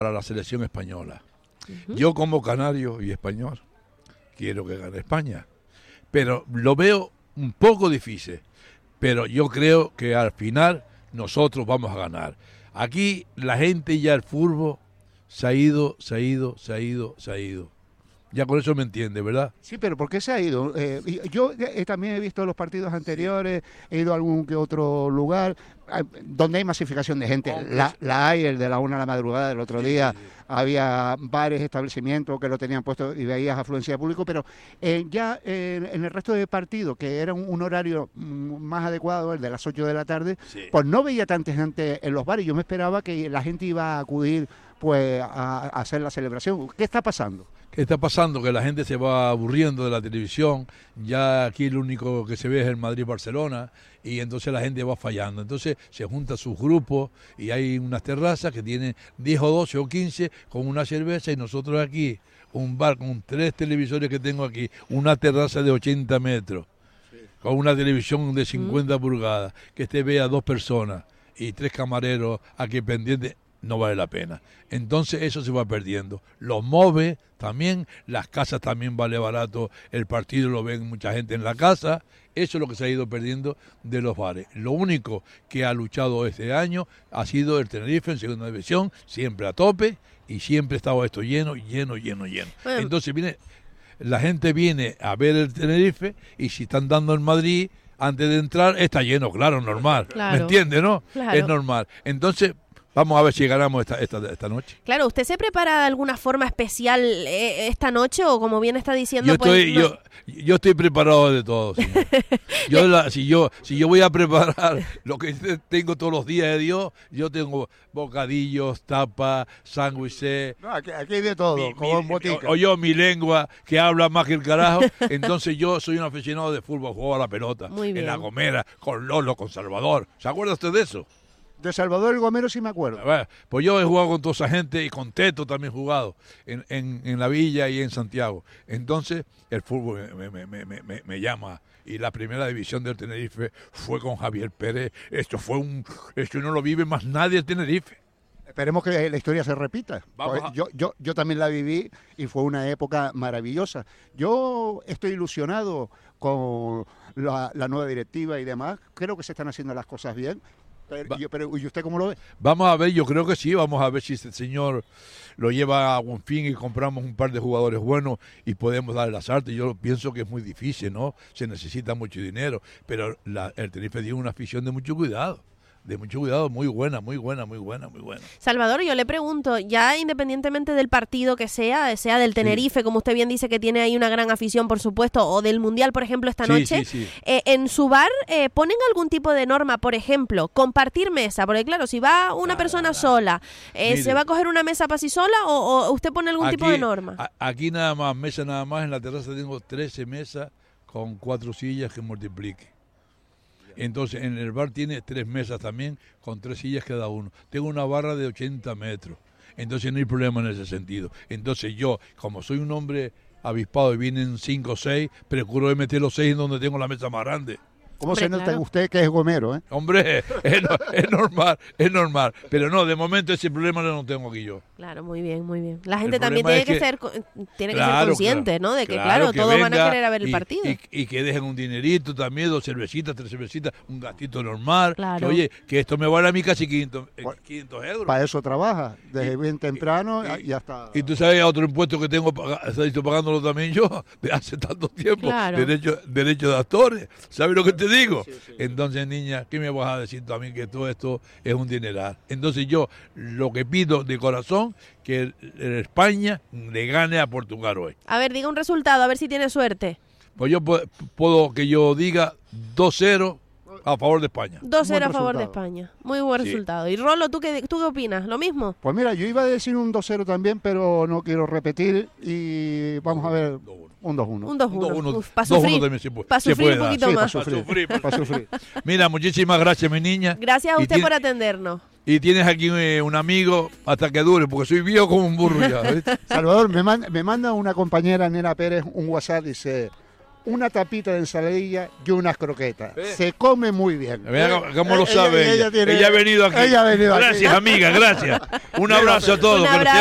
para la selección española. Yo como canario y español quiero que gane España, pero lo veo un poco difícil, pero yo creo que al final nosotros vamos a ganar. Aquí la gente ya el fútbol se ha ido. Ya con eso me entiende, ¿verdad? Sí, pero ¿por qué se ha ido? Yo también he visto los partidos anteriores, he ido a algún que otro lugar donde hay masificación de gente. La hay, el de la 1 de la madrugada del otro día, había bares, establecimientos que lo tenían puesto y veías afluencia de público, pero ya en el resto de partidos, que era un horario más adecuado, el de las 8 de la tarde, pues no veía tanta gente en los bares. Yo me esperaba que la gente iba a acudir pues a hacer la celebración. ¿Qué está pasando? ¿Qué está pasando? Que la gente se va aburriendo de la televisión, ya aquí lo único que se ve es el Madrid-Barcelona, y entonces la gente va fallando. Entonces se juntan sus grupos y hay unas terrazas que tienen 10 o 12 o 15 con una cerveza, y nosotros aquí, un bar con 3 televisores que tengo aquí, una terraza de 80 metros, con una televisión de 50 pulgadas, que te vea 2 personas y 3 camareros aquí pendientes, no vale la pena. Entonces eso se va perdiendo. Los móviles también, las casas también vale barato, el partido lo ven mucha gente en la casa. Eso es lo que se ha ido perdiendo de los bares. Lo único que ha luchado este año ha sido el Tenerife en segunda división, siempre a tope, y siempre estaba esto lleno. Bueno. Entonces la gente viene a ver el Tenerife, y si están dando en Madrid, antes de entrar está lleno, claro, normal. Claro. ¿Me entiende, no? Claro. Es normal. Entonces vamos a ver si ganamos esta noche. Claro, ¿usted se prepara de alguna forma especial esta noche, o como bien está diciendo? Yo estoy preparado de todo, señor. Si yo voy a preparar lo que tengo todos los días de Dios, yo tengo bocadillos, tapas, sándwiches. No, aquí hay de todo, como en botica. O mi lengua, que habla más que el carajo. Entonces yo soy un aficionado de fútbol, juego a la pelota, en La Gomera, con Lolo, con Salvador. ¿Se acuerda usted de eso? De Salvador el Gomero sí me acuerdo. Pues yo he jugado con toda esa gente, y con Teto también he jugado en la Villa y en Santiago. Entonces el fútbol me llama, y la primera división del Tenerife fue con Javier Pérez. Esto no lo vive más nadie el Tenerife. Esperemos que la historia se repita. Yo también la viví y fue una época maravillosa. Yo estoy ilusionado con la nueva directiva y demás. Creo que se están haciendo las cosas bien. Pero ¿y usted cómo lo ve? Vamos a ver, yo creo que sí, vamos a ver si este señor lo lleva a buen fin y compramos un par de jugadores buenos y podemos darle las artes. Yo pienso que es muy difícil, ¿no? Se necesita mucho dinero, pero el Tenerife tiene una afición de mucho cuidado. Muy buena. Salvador, yo le pregunto, ya independientemente del partido que sea del Tenerife, como usted bien dice que tiene ahí una gran afición, por supuesto, o del Mundial, por ejemplo, esta noche, en su bar ¿ponen algún tipo de norma? Por ejemplo, compartir mesa, porque claro, si va una persona sola, ¿se va a coger una mesa para sí sola, o usted pone algún tipo de norma? Aquí nada más, en la terraza tengo 13 mesas con 4 sillas que multiplique. Entonces en el bar tiene 3 mesas también, con 3 sillas cada uno. Tengo una barra de 80 metros, entonces no hay problema en ese sentido. Entonces yo, como soy un hombre avispado y vienen 5 o 6, procuro de meter los 6 en donde tengo la mesa más grande. ¿Cómo se nota usted que es gomero, eh? Hombre, es normal. Pero no, de momento ese problema no lo tengo aquí yo. Claro, muy bien. La gente también tiene que ser consciente, ¿no? De que, claro, todos van a querer ver el partido. Y que dejen un dinerito también, 2 cervecitas, 3 cervecitas, un gastito normal. Claro. Que, oye, que esto me vale a mí casi 500 euros. Para eso trabaja, desde bien temprano y hasta... Y tú sabes, otro impuesto que tengo, estoy pagándolo también yo, de hace tanto tiempo, claro. derecho de actores. ¿Sabes lo que te digo? Sí. Entonces, niña, ¿qué me vas a decir tú a mí que todo esto es un dineral? Entonces yo lo que pido de corazón, que España le gane a Portugal hoy. A ver, diga un resultado, a ver si tiene suerte. Pues yo puedo que yo diga 2-0 a favor de España. 2-0 a favor de España. Muy buen resultado. Y Rolo, ¿tú qué opinas? ¿Lo mismo? Pues mira, yo iba a decir un 2-0 también, pero no quiero repetir y vamos a ver un 2-1. Un 2-1. Para sufrir. Para sufrir un poquito más. Para sufrir. Mira, muchísimas gracias, mi niña. Gracias a usted por atendernos. Y tienes aquí un amigo hasta que dure, porque soy viejo como un burro ya, ¿viste? Salvador, me manda una compañera, Nena Pérez, un WhatsApp, dice... una tapita de ensaladilla y unas croquetas. Se come muy bien. ¿Cómo lo sabe ella? Ella ha venido aquí. Gracias, amiga, gracias. Un abrazo a todos.